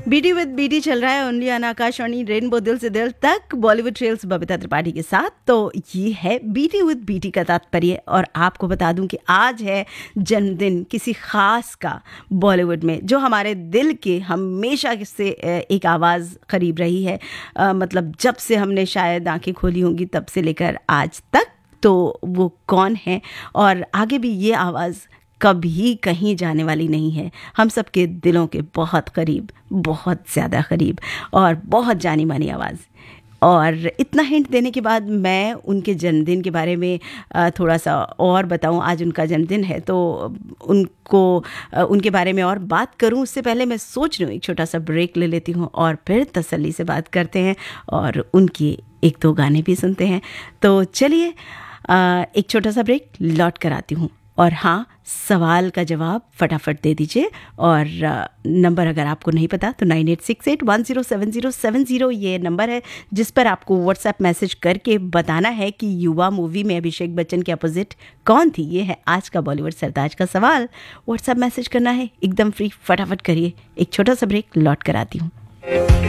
BT with BT चल रहा है ओनली ऑन आकाशवाणी रेनबो दिल से दिल तक बॉलीवुड ट्रेल्स बबीता त्रिपाठी के साथ। तो ये है बीटी विद बीटी का तात्पर्य। और आपको बता दूं कि आज है जन्मदिन किसी खास का बॉलीवुड में, जो हमारे दिल के हमेशा से एक आवाज़ करीब रही है। मतलब जब से हमने शायद आंखें खोली होंगी तब से लेकर आज तक। तो वो कौन है और आगे भी ये आवाज़ कभी कहीं जाने वाली नहीं है। हम सबके दिलों के बहुत करीब, बहुत ज़्यादा करीब और बहुत जानी मानी आवाज़। और इतना हिंट देने के बाद मैं उनके जन्मदिन के बारे में थोड़ा सा और बताऊं। आज उनका जन्मदिन है तो उनके बारे में और बात करूं उससे पहले मैं सोच रही हूँ एक छोटा सा ब्रेक ले लेती हूँ और फिर तसल्ली से बात करते हैं और उनके एक दो गाने भी सुनते हैं। तो चलिए एक छोटा सा ब्रेक, लौट कर आती हूँ। और हाँ, सवाल का जवाब फटाफट दे दीजिए। और नंबर अगर आपको नहीं पता तो 9868107070 ये नंबर है जिस पर आपको व्हाट्सएप मैसेज करके बताना है कि युवा मूवी में अभिषेक बच्चन के अपोजिट कौन थी। ये है आज का बॉलीवुड सरताज का सवाल। व्हाट्सएप मैसेज करना है एकदम फ्री, फटाफट करिए। एक छोटा सा ब्रेक, लौट कर आती हूँ।